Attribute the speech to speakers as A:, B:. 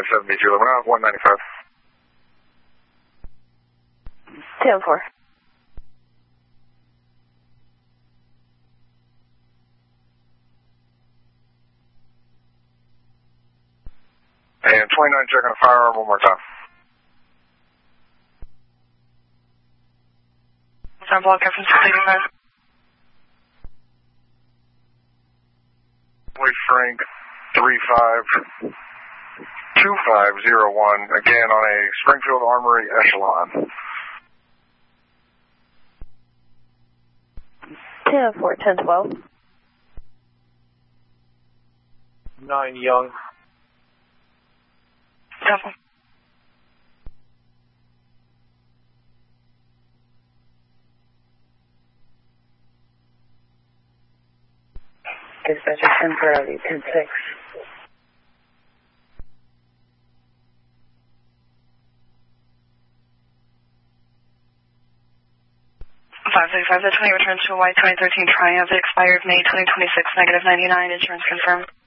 A: 72, 195.
B: 10-4.
A: And 29 checking a firearm one more time.
B: Time block from 689.
A: Boy Frank 352501, again on a Springfield Armory Echelon.
B: 10-4, 10-12.
C: 9 Young.
B: Double. Dispatcher temporarily 10-6. 535, the 20 returns to a white 2013 Triumph. It expired May 2026, -99. Insurance confirmed.